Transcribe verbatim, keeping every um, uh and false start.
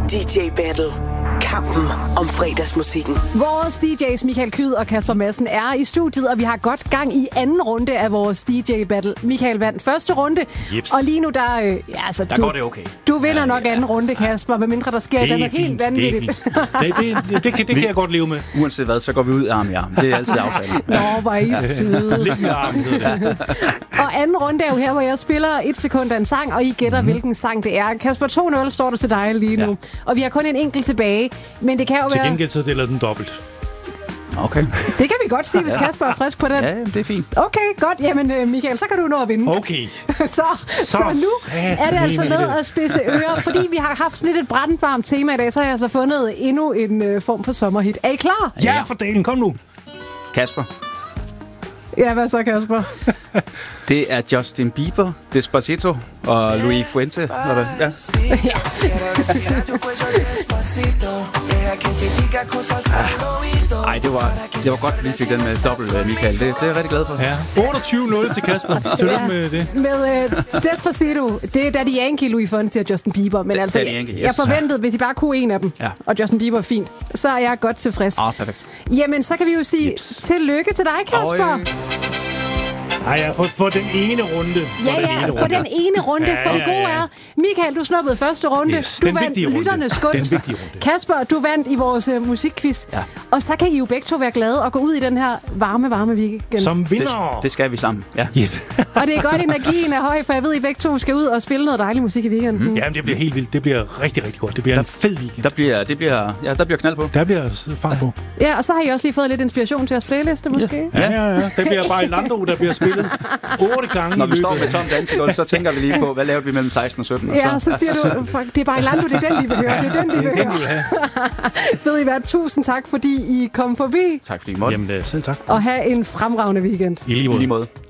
D J Battle. Kampen om fredagsmusikken. Vores D J's Michael Kyed og Kasper Madsen er i studiet, og vi har godt gang i anden runde af vores D J Battle. Michael vandt første runde, Jeps. og lige nu der... Øh, ja, altså, der du, går det okay. Du vinder ja, nok ja. anden runde, Kasper, medmindre der sker noget helt vanvittigt. Det, det, det, det, det, kan, det kan jeg godt leve med. Uanset hvad, så går vi ud arm i arm. Det er altid aftalen. Nå, hvor er I søde. Lidt med armen, hedder det. Og anden runde er jo her, hvor jeg spiller et sekund af en sang, og I gætter, mm-hmm. hvilken sang det er. Kasper, to nul står der til dig lige nu. Ja. Og vi har kun en enkelt tilbage, men det kan jo til være... Til gengæld så deler den dobbelt. Okay. Det kan vi godt sige, hvis Kasper er frisk på den. Ja, det er fint. Okay, godt. Jamen, Michael, så kan du nå at vinde. Okay. så, så, så nu er det altså med at spidse ører. Fordi vi har haft sådan lidt et brandvarmt tema i dag, så har jeg altså fundet endnu en øh, form for sommerhit. Er I klar? Ja, for dagen. Kom nu. Kasper. Ja, hvad så, Kasper? Det er Justin Bieber, Despacito og Luis Fuente. Eller, ja. Ej, det var, det var godt, vi fik den med dobbelt, Michael. Det, det er jeg rigtig glad for. Ja. otteogtyve nul til Kasper. Tillykke ja. med det. Med uh, Despacito, det er Daddy Yankee, Louis Fonsi og Justin Bieber. Men altså, Daddy Yankee, yes. jeg forventede, hvis I bare kunne en af dem, ja. og Justin Bieber er fint, så er jeg godt tilfreds. Ah, perfekt. Jamen, så kan vi jo sige yes. tillykke til dig, Kasper. Oh, Nej, ja, for, for den ene runde. For ja, ja, for den ene runde. Ja, for det gode ja, ja. er, Michael, du snuppede første runde. Yes, du vandt lytternes gunst. Kasper, du vandt i vores uh, musikquiz. Ja. Og så kan I jo begge to være glade og gå ud i den her varme, varme weekend. Som vinder. Det, det skal vi sammen, ja. Yep. Og det er godt, energien er høj, for jeg ved, I begge to skal ud og spille noget dejlig musik i weekenden. Mm. Jamen, det bliver helt vildt. Det bliver rigtig, rigtig godt. Det bliver der, en fed weekend. Der bliver, det bliver, ja, der bliver knald på. Der bliver fart på. Ja, og så har I også lige fået lidt inspiration til jeres playliste, måske? Ja, ja, ja. Det bliver bare i Lando, der bliver spillet otte gange. Når vi står med Tom Dansegulv, så tænker vi lige på, hvad lavede vi mellem seksten og sytten? Og så. Ja, så siger du, fuck, det er bare i Lando, det er den, de vil høre. Det er den, de vil høre. Ved I hvad, tusind tak, fordi I kom forbi. Tak fordi I måtte. Jamen, selv tak. Og have en fremragende weekend. I lige måde. I lige måde.